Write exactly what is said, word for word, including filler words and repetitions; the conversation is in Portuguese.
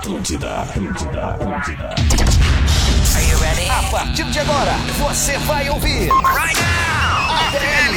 Atlântida, Atlântida, Atlântida. Are you ready? A partir de agora, você vai ouvir right now. A T L